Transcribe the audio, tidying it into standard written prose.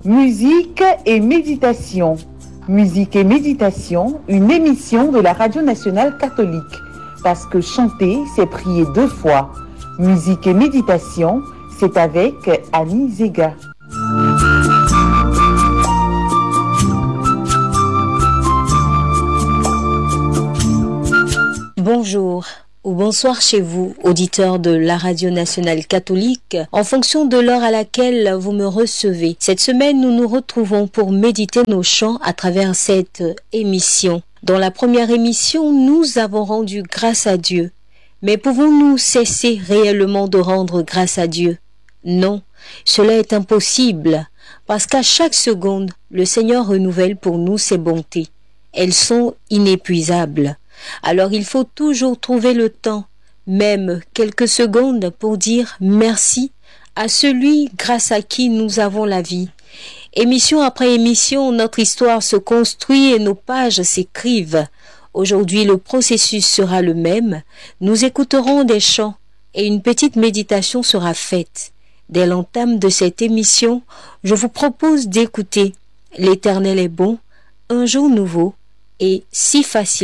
Musique et méditation. Musique et méditation, une émission de la Radio nationale catholique. Parce que chanter, c'est prier 2 fois. Musique et méditation, c'est avec Annie Zega. Bonjour ou bonsoir chez vous, auditeurs de la Radio nationale catholique, en fonction de l'heure à laquelle vous me recevez. Cette semaine, nous nous retrouvons pour méditer nos chants à travers cette émission. Dans la première émission, nous avons rendu grâce à Dieu. Mais pouvons-nous cesser réellement de rendre grâce à Dieu? Non, cela est impossible, parce qu'à chaque seconde, le Seigneur renouvelle pour nous ses bontés. Elles sont inépuisables. Alors il faut toujours trouver le temps, même quelques secondes, pour dire merci à celui grâce à qui nous avons la vie. Émission après émission, notre histoire se construit et nos pages s'écrivent. Aujourd'hui, le processus sera le même. Nous écouterons des chants et une petite méditation sera faite. Dès l'entame de cette émission, je vous propose d'écouter « L'Éternel est bon, un jour nouveau et si facilement ».